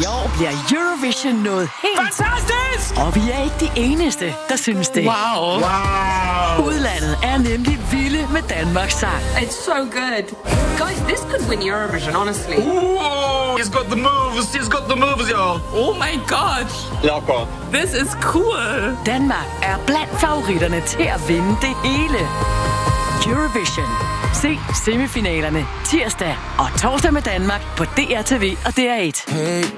I år bliver Eurovision noget helt... Fantastisk! Og vi er ikke de eneste, der synes det. Wow. Udlandet er nemlig vilde med Danmarks sang. It's so good. Guys, this could win Eurovision, honestly. Ooh, he's got the moves. He's got the moves, y'all. Oh my god. Jakob. This is cool. Danmark er blandt favoritterne til at vinde det hele. Eurovision. Se semifinalerne tirsdag og torsdag med Danmark på DRTV og DR1. Hey.